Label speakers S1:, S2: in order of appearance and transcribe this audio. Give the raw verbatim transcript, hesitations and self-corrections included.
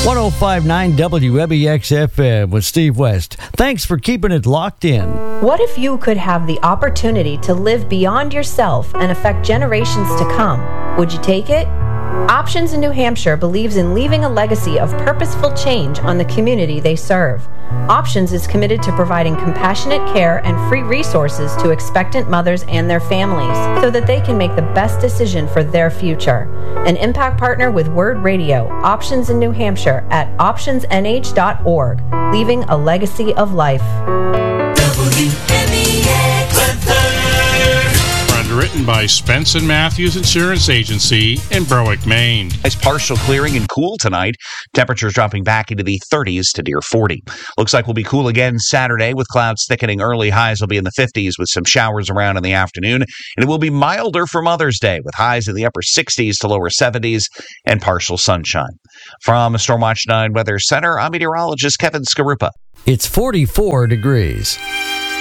S1: one oh five point nine W M E X F M with Steve West. Thanks for keeping it locked in.
S2: What if you could have the opportunity to live beyond yourself and affect generations to come? Would you take it? Options in New Hampshire believes in leaving a legacy of purposeful change on the community they serve. Options is committed to providing compassionate care and free resources to expectant mothers and their families so that they can make the best decision for their future. An impact partner with Word Radio, Options in New Hampshire at options n h dot org, leaving a legacy of life.
S3: W M E X
S4: Underwritten by Spence and Matthews Insurance Agency in Berwick, Maine.
S5: It's partial clearing and cool tonight. Temperatures dropping back into the thirties to near forty. Looks like we'll be cool again Saturday with clouds thickening. Early highs will be in the fifties with some showers around in the afternoon. And it will be milder for Mother's Day with highs in the upper sixties to lower seventies and partial sunshine. From Stormwatch nine Weather Center, I'm meteorologist Kevin Skarupa.
S1: It's forty-four degrees.